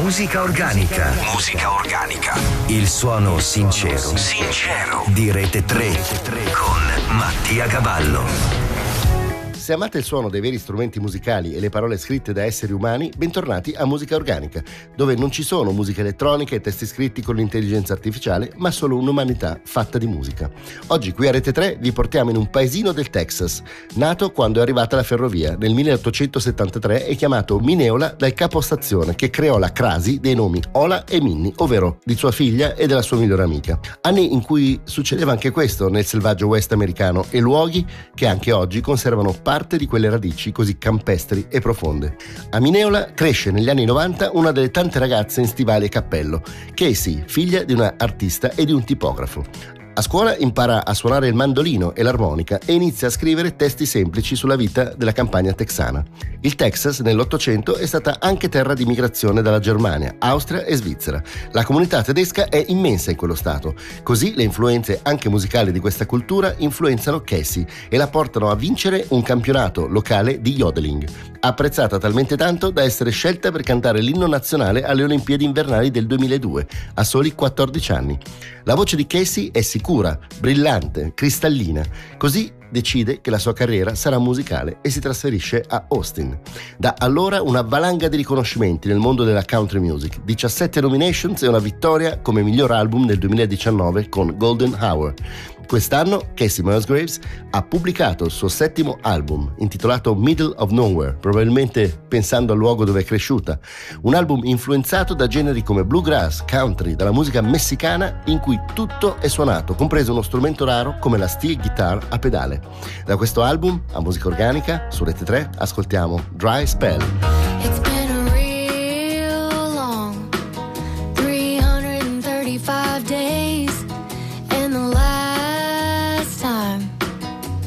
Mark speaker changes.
Speaker 1: Musica organica. Musica organica. Il suono sincero. Sincero. Di Rete 3 con Mattia Cavallo.
Speaker 2: Se amate il suono dei veri strumenti musicali e le parole scritte da esseri umani, bentornati a Musica Organica, dove non ci sono musica elettronica e testi scritti con l'intelligenza artificiale, ma solo un'umanità fatta di musica. Oggi qui a Rete 3 vi portiamo in un paesino del Texas, nato quando è arrivata la ferrovia nel 1873 e chiamato Mineola dal capostazione che creò la crasi dei nomi Ola e Minnie, ovvero di sua figlia e della sua migliore amica. Anni in cui succedeva anche questo nel selvaggio West americano e luoghi che anche oggi conservano parte di quelle radici così campestri e profonde. A Mineola cresce negli anni 90 una delle tante ragazze in stivali e cappello, Casey, figlia di una artista e di un tipografo. A scuola impara a suonare il mandolino e l'armonica e inizia a scrivere testi semplici sulla vita della campagna texana. Il Texas nell'Ottocento è stata anche terra di migrazione dalla Germania, Austria e Svizzera. La comunità tedesca è immensa in quello stato, così le influenze anche musicali di questa cultura influenzano Casey e la portano a vincere un campionato locale di yodeling, apprezzata talmente tanto da essere scelta per cantare l'inno nazionale alle Olimpiadi invernali del 2002, a soli 14 anni. La voce di Casey è sicura, brillante, cristallina, così decide che la sua carriera sarà musicale e si trasferisce a Austin. Da allora una valanga di riconoscimenti nel mondo della country music, 17 nominations e una vittoria come miglior album nel 2019 con Golden Hour. Quest'anno Casey Musgraves ha pubblicato il suo 7° album, intitolato Middle of Nowhere, probabilmente pensando al luogo dove è cresciuta. Un album influenzato da generi come bluegrass, country, dalla musica messicana, in cui tutto è suonato, compreso uno strumento raro come la steel guitar a pedale. Da questo album, a Musica Organica, su Rete 3, ascoltiamo Dry Spell.